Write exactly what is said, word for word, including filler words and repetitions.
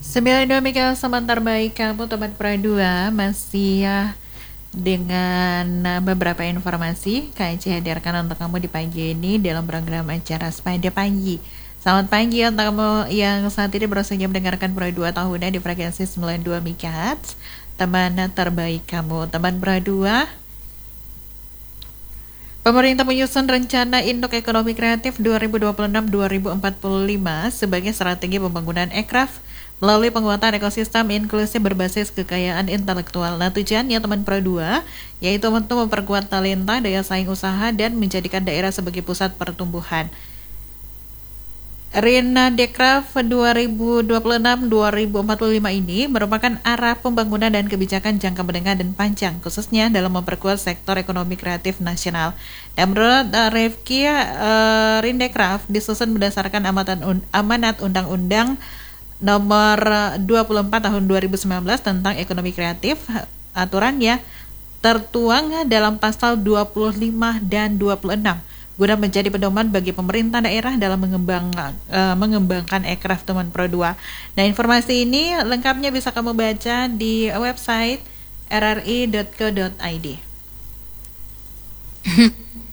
sembilan puluh dua Mega sama terbaik kamu teman Pra dua masih ya dengan uh, beberapa informasi K C hadirkan untuk kamu di pagi ini dalam program acara Sepeda Pagi. Selamat pagi untuk kamu yang saat ini baru saja mendengarkan Pra dua tahunan di frekuensi sembilan puluh dua MHz. Teman terbaik kamu, teman Pra dua. Pemerintah menyusun rencana induk ekonomi kreatif dua ribu dua puluh enam sampai dua ribu empat puluh lima sebagai strategi pembangunan ekraf melalui penguatan ekosistem inklusif berbasis kekayaan intelektual. Nah, tujuannya teman Pro dua yaitu untuk memperkuat talenta, daya saing usaha dan menjadikan daerah sebagai pusat pertumbuhan. Rina Dekraf dua ribu dua puluh enam sampai dua ribu empat puluh lima ini merupakan arah pembangunan dan kebijakan jangka menengah dan panjang, khususnya dalam memperkuat sektor ekonomi kreatif nasional. Dan menurut uh, Rifki, uh, Rindekraf disusun berdasarkan amatan un- amanat Undang-Undang Nomor dua puluh empat Tahun dua ribu sembilan belas tentang ekonomi kreatif. Aturannya tertuang dalam pasal dua puluh lima dan dua puluh enam guna menjadi pedoman bagi pemerintah daerah dalam mengembang, uh, mengembangkan ekraf teman Pro dua. Nah, informasi ini lengkapnya bisa kamu baca di website r r i dot co dot i d.